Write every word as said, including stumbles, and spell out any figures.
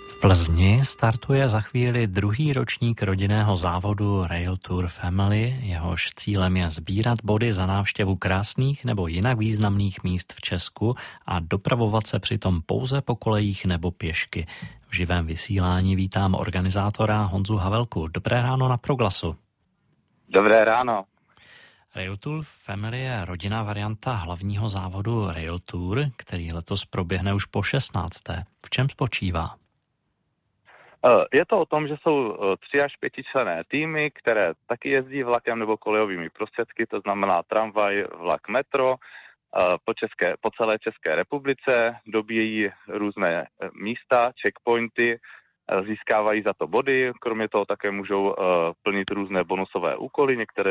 V Plzni startuje za chvíli druhý ročník rodinného závodu Rail Tour Family, jehož cílem je sbírat body za návštěvu krásných nebo jinak významných míst v Česku a dopravovat se přitom pouze po kolejích nebo pěšky. V živém vysílání vítám organizátora Honzu Havelku. Dobré ráno na Proglasu. Dobré ráno. Rail Tour Family je rodinná varianta hlavního závodu Rail Tour, který letos proběhne už po šestnácté. V čem spočívá? Je to o tom, že jsou tři až pětičlenné týmy, které taky jezdí vlakem nebo kolejovými prostředky, to znamená tramvaj, vlak, metro, po, české, po celé České republice, dobíjejí různé místa, checkpointy, získávají za to body, kromě toho také můžou plnit různé bonusové úkoly, některé